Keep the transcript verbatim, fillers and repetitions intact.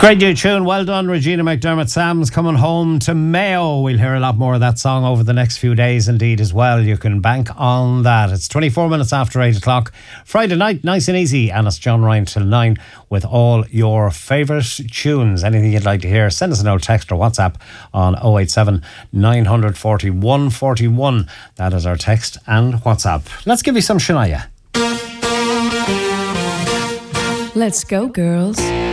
Great new tune. Well done, Regina McDermott. Sam's coming home to Mayo. We'll hear a lot more of that song over the next few days indeed as well. You can bank on that. It's twenty-four minutes after eight o'clock. Friday night, nice and easy. And it's John Ryan till nine with all your favourite tunes. Anything you'd like to hear, send us a note, text or WhatsApp on oh eight seven, nine four oh, one four one. That is our text and WhatsApp. Let's give you some Shania. Let's go, girls.